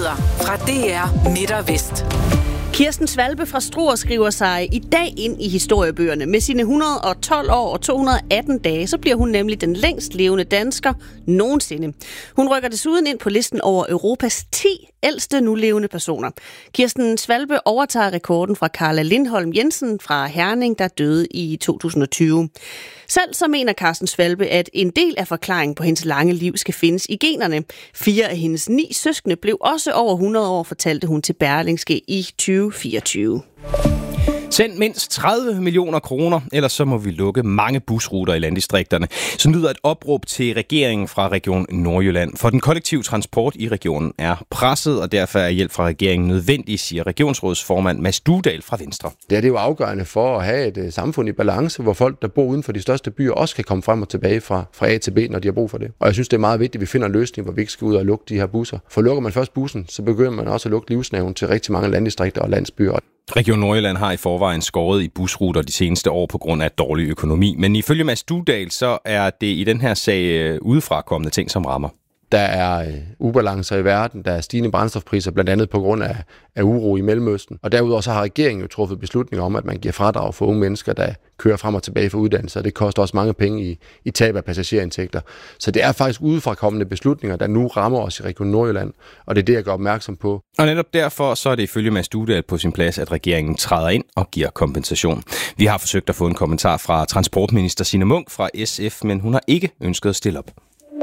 nyheder fra DR Midt og Vest. Kirsten Svalbe fra Struer skriver sig i dag ind i historiebøgerne. Med sine 112 år og 218 dage, så bliver hun nemlig den længst levende dansker nogensinde. Hun rykker desuden ind på listen over Europas 10 ældste nulevende personer. Kirsten Svalbe overtager rekorden fra Carla Lindholm Jensen fra Herning, der døde i 2020. Selv så mener Kirsten Svalbe, at en del af forklaringen på hendes lange liv skal findes i generne. 4 af hendes 9 søskende blev også over 100 år, fortalte hun til Berlingske i 2024. Send mindst 30 millioner kroner, ellers så må vi lukke mange busruter i landdistrikterne. Så lyder et opråb til regeringen fra Region Nordjylland. For den kollektive transport i regionen er presset, og derfor er hjælp fra regeringen nødvendig, siger regionsrådsformand Mads Dudal fra Venstre. Det er jo afgørende for at have et samfund i balance, hvor folk, der bor uden for de største byer, også kan komme frem og tilbage fra A til B, når de har brug for det. Og jeg synes, det er meget vigtigt, at vi finder en løsning, hvor vi ikke skal ud og lukke de her busser. For lukker man først bussen, så begynder man også at lukke livsnerven til rigtig mange landdistrikter og landsbyer. Region Nordjylland har i forvejen skåret i busruter de seneste år på grund af dårlig økonomi. Men ifølge Mads Dudal, så er det i den her sag udefra kommende ting, som rammer. Der er ubalancer i verden, der er stigende brændstofpriser, blandt andet på grund af uro i Mellemøsten. Og derudover så har regeringen jo truffet beslutninger om, at man giver fradrag for unge mennesker, der kører frem og tilbage for uddannelse, og det koster også mange penge i tab af passagerindtægter. Så det er faktisk udefrakommende beslutninger, der nu rammer os i Region Nordjylland, og det er det, jeg gør opmærksom på. Og netop derfor så er det ifølge Mads Dudal på sin plads, at regeringen træder ind og giver kompensation. Vi har forsøgt at få en kommentar fra transportminister Signe Munk fra SF, men hun har ikke ønsket at stille op.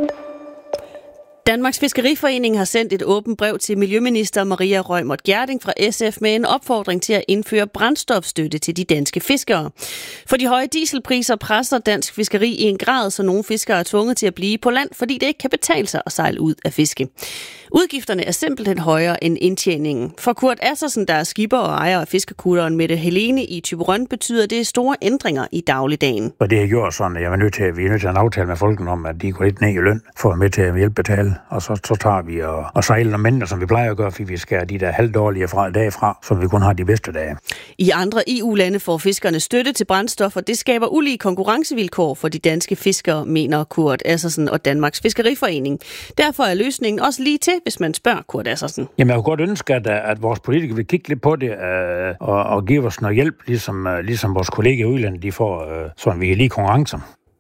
Danmarks Fiskeriforening har sendt et åbent brev til Miljøminister Maria Reumert Gjerding fra SF med en opfordring til at indføre brændstofstøtte til de danske fiskere. For de høje dieselpriser presser dansk fiskeri i en grad, så nogle fiskere er tvunget til at blive på land, fordi det ikke kan betale sig at sejle ud af fiske. Udgifterne er simpelthen højere end indtjeningen. For Kurt Assersen, der er skipper og ejer af fiskerkutteren Mette Helene i Thyborøn, betyder det store ændringer i dagligdagen. Og det har gjort sådan, at vi er nødt til at have en aftale med folkene om, at de går lidt ned i løn for at med til at hjælpe betale. Og så tager vi og sejler nogle mænd, som vi plejer at gøre, fordi vi skal de der halvdårlige dage fra, så vi kun har de bedste dage. I andre EU-lande får fiskerne støtte til brændstof, og det skaber ulige konkurrencevilkår for de danske fiskere, mener Kurt Assersen og Danmarks Fiskeriforening. Derfor er løsningen også lige til, hvis man spørger Kurt Assersen. Jamen, jeg kunne godt ønske, at vores politikere vil kigge lidt på det og give os noget hjælp, ligesom vores kollegaer i udlandet, de får, sådan vi kan lide konkurrencer.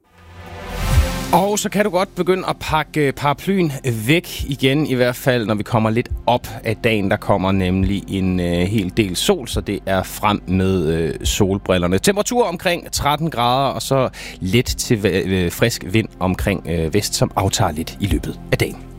Og så kan du godt begynde at pakke paraplyen væk igen, i hvert fald når vi kommer lidt op af dagen. Der kommer nemlig en hel del sol, så det er frem med solbrillerne. Temperatur omkring 13 grader, og så lidt til frisk vind omkring vest, som aftager lidt i løbet af dagen.